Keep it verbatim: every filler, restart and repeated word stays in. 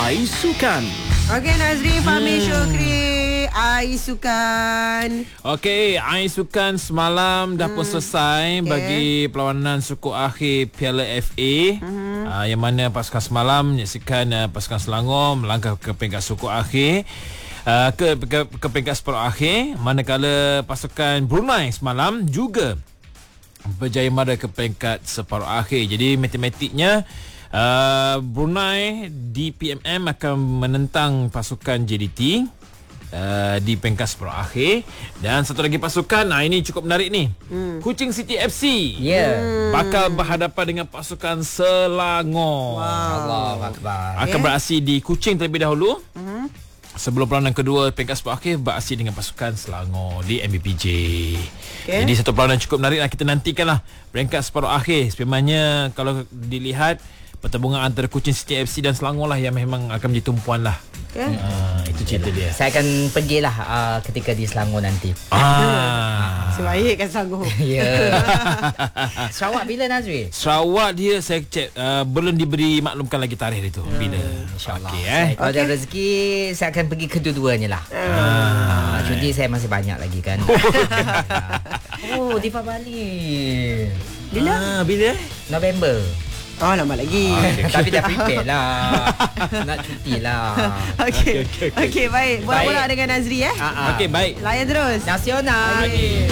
Ais Sukan. Okey Nazri, Fahmi, Syukri, Ais Sukan. Okey, Ais Sukan semalam dah pun selesai okay. bagi perlawanan suku akhir Piala F A. Hmm. Uh, yang mana pasukan semalam menyaksikan uh, pasukan Selangor melangkah ke peringkat suku akhir. Uh, ke, ke, ke peringkat separuh akhir, manakala pasukan Brunei semalam juga berjaya mara ke peringkat separuh akhir. Jadi matematiknya uh, Brunei di P M M akan menentang pasukan J D T uh, di peringkat separuh akhir. Dan satu lagi pasukan, nah ini cukup menarik ni, hmm. Kuching City F C yeah. hmm. bakal berhadapan dengan pasukan Selangor. Wow. Allahu Akbar. Akan okay. beraksi di Kuching terlebih dahulu. Hmm. Sebelum perlawanan kedua peringkat separuh akhir beraksi dengan pasukan Selangor di M B P J. Okay. Jadi satu perlawanan cukup menarik lah. Kita nantikanlah peringkat separuh akhir. Sebenarnya kalau dilihat pertembungan antara Kuching City F C dan Selangor lah yang memang akan menjadi tumpuan lah. Okay. Uh, itu cerita dia. Saya akan pergilah uh, ketika di Selangor nanti. Ah. Sebaik kan Selangor. Ya. Sarawak bila Nazri? Sarawak dia saya cek uh, belum diberi maklumkan lagi tarikh itu. Hmm. Bila? InsyaAllah. Okay, eh. Kalau okay. ada rezeki saya akan pergi kedua-duanya lah. Ah. Uh, cuti saya masih banyak lagi kan. Oh, Tifa Bali. Bila? Ah, bila? November. Oh, lama lagi. Okay. Tapi dah prepare lah. Nak cuti lah. Okey. Okey, okey, okey. Okey, baik. Bola-bola dengan Nazri eh. Uh-huh. Okey, baik. Layan terus. Nasional. Okay.